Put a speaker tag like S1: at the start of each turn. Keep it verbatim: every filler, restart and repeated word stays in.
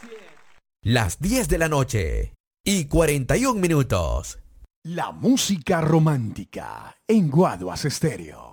S1: Las diez de la noche y cuarenta y un minutos.
S2: La música romántica en Guaduas Estéreo.